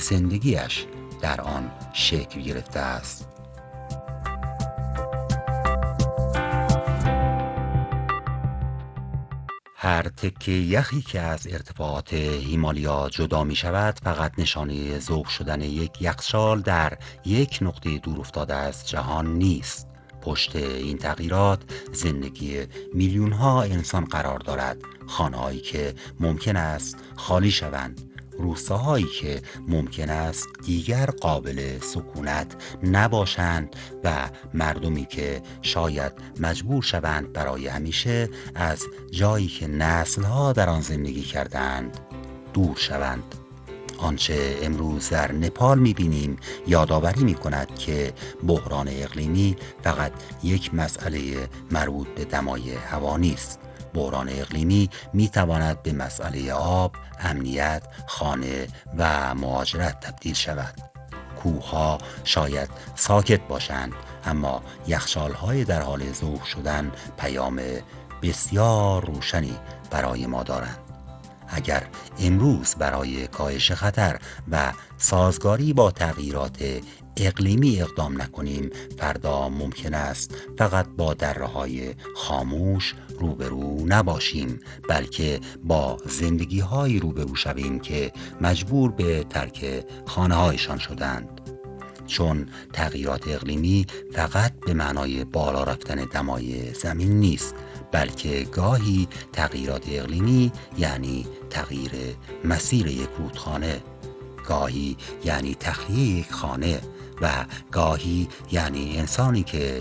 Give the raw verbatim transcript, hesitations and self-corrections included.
زندگیش در آن شکل گرفته است. هر تکه یخی که از ارتفاعات هیمالیا جدا می شود فقط نشانه ذوب شدن یک یخچال در یک نقطه دور افتاده از جهان نیست. پشت این تغییرات زندگی میلیون ها انسان قرار دارد. خانه‌هایی که ممکن است خالی شوند، روستاهایی که ممکن است دیگر قابل سکونت نباشند و مردمی که شاید مجبور شوند برای همیشه از جایی که نسل‌ها در آن زندگی کردند دور شوند. آنچه امروز در نپال می‌بینیم یادآوری می‌کند که بحران اقلیمی فقط یک مسئله مربوط به دمای هوا نیست. بحران اقلیمی می‌تواند به مسئله آب، امنیت، خانه و مهاجرت تبدیل شود. کوه‌ها شاید ساکت باشند، اما یخچال‌های در حال ذوب شدن پیام بسیار روشنی برای ما دارند. اگر امروز برای کاهش خطر و سازگاری با تغییرات اقلیمی اقدام نکنیم، فردا ممکن است فقط با دره‌های خاموش روبرو نباشیم، بلکه با زندگی‌هایی روبرو شویم که مجبور به ترک خانه‌هایشان شدند. چون تغییرات اقلیمی فقط به معنای بالا رفتن دمای زمین نیست، بلکه گاهی تغییرات اقلیمی یعنی تغییر مسیر یک رودخانه، گاهی یعنی تخلیه یک خانه و گاهی یعنی انسانی که